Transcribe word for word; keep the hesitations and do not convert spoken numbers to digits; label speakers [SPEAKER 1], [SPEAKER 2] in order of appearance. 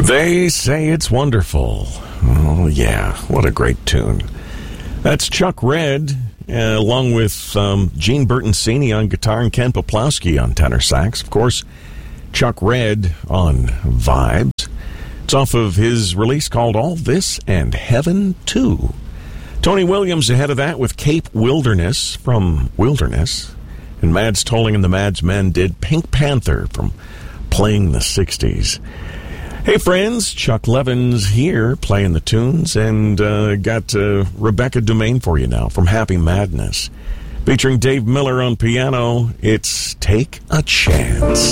[SPEAKER 1] They say it's wonderful. Oh, yeah. What a great tune. That's Chuck Red, uh, along with um, Gene Bertoncini on guitar and Ken Poplowski on tenor sax. Of course, Chuck Red on Vibes. It's off of his release called All This and Heaven Too. Tony Williams ahead of that with Cape Wilderness from Wilderness. And Mads Tolling and the Mads Men did Pink Panther from Playing the sixties. Hey friends, Chuck Levins here playing the tunes, and uh, got uh, Rebecca Dumaine for you now from Happy Madness. Featuring Dave Miller on piano, it's Take a Chance.